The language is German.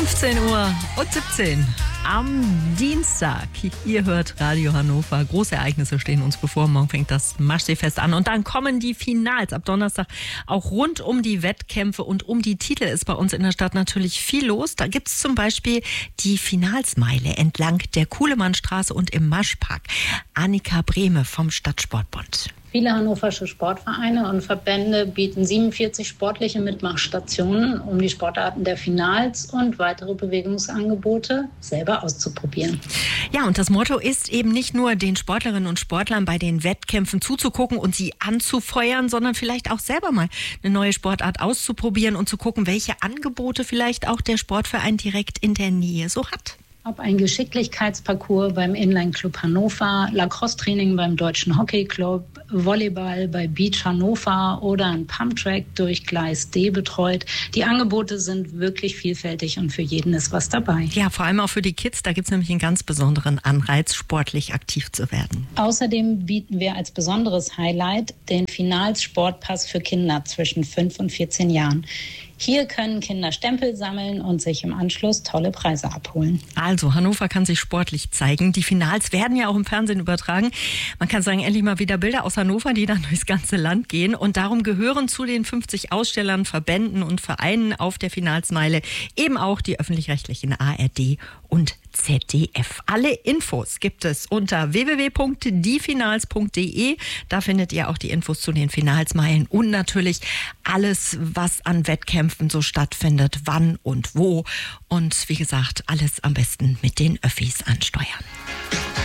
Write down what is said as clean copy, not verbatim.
15:17 am Dienstag. Ihr hört Radio Hannover. Große Ereignisse stehen uns bevor. Morgen fängt das Maschseefest an. Und dann kommen die Finals ab Donnerstag. Auch rund um die Wettkämpfe und um die Titel ist bei uns in der Stadt natürlich viel los. Da gibt es zum Beispiel die Finalsmeile entlang der Kuhlemannstraße und im Maschpark. Annika Brehme vom Stadtsportbund. Viele hannoversche Sportvereine und Verbände bieten 47 sportliche Mitmachstationen, um die Sportarten der Finals und weitere Bewegungsangebote selber auszuprobieren. Ja, und das Motto ist eben nicht nur, den Sportlerinnen und Sportlern bei den Wettkämpfen zuzugucken und sie anzufeuern, sondern vielleicht auch selber mal eine neue Sportart auszuprobieren und zu gucken, welche Angebote vielleicht auch der Sportverein direkt in der Nähe so hat. Ob ein Geschicklichkeitsparcours beim Inline-Club Hannover, Lacrosse-Training beim Deutschen Hockey-Club, Volleyball bei Beach Hannover oder ein Pumptrack durch Gleis D betreut. Die Angebote sind wirklich vielfältig und für jeden ist was dabei. Ja, vor allem auch für die Kids. Da gibt es nämlich einen ganz besonderen Anreiz, sportlich aktiv zu werden. Außerdem bieten wir als besonderes Highlight den Finals-Sportpass für Kinder zwischen 5 und 14 Jahren. Hier können Kinder Stempel sammeln und sich im Anschluss tolle Preise abholen. Also, Hannover kann sich sportlich zeigen. Die Finals werden ja auch im Fernsehen übertragen. Man kann sagen, endlich mal wieder Bilder aus Hannover, die dann durchs ganze Land gehen. Und darum gehören zu den 50 Ausstellern, Verbänden und Vereinen auf der Finalsmeile eben auch die öffentlich-rechtlichen ARD und ZDF. Alle Infos gibt es unter www.diefinals.de. Da findet ihr auch die Infos zu den Finalsmeilen und natürlich alles, was an Wettkämpfen so stattfindet, wann und wo. Und wie gesagt, alles am besten mit den Öffis ansteuern.